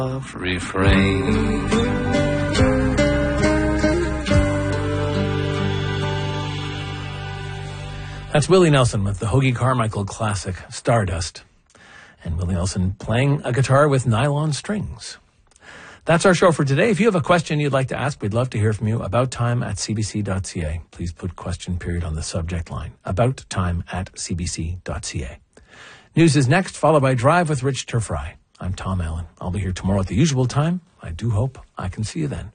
refrain. That's Willie Nelson with the Hoagie Carmichael classic, Stardust. And Willie Nelson playing a guitar with nylon strings. That's our show for today. If you have a question you'd like to ask, we'd love to hear from you. abouttime@cbc.ca. Please put question period on the subject line. abouttime@cbc.ca. News is next, followed by Drive with Rich Turfry. I'm Tom Allen. I'll be here tomorrow at the usual time. I do hope I can see you then.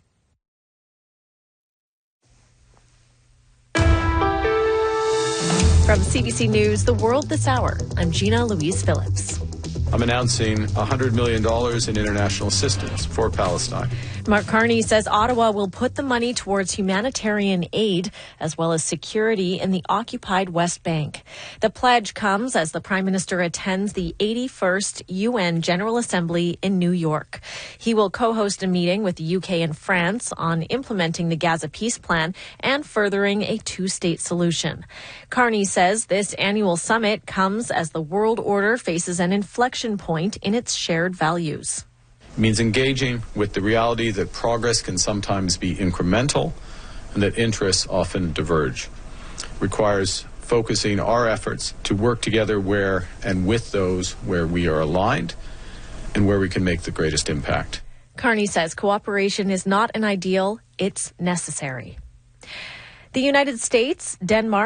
From CBC News, The World This Hour, I'm Gina Louise Phillips. I'm announcing $100 million in international assistance for Palestine. Mark Carney says Ottawa will put the money towards humanitarian aid as well as security in the occupied West Bank. The pledge comes as the Prime Minister attends the 81st UN General Assembly in New York. He will co-host a meeting with the UK and France on implementing the Gaza peace plan and furthering a two-state solution. Carney says this annual summit comes as the world order faces an inflection point in its shared values. It means engaging with the reality that progress can sometimes be incremental and that interests often diverge. It requires focusing our efforts to work together where and with those where we are aligned and where we can make the greatest impact. Carney says cooperation is not an ideal, it's necessary. The United States, Denmark,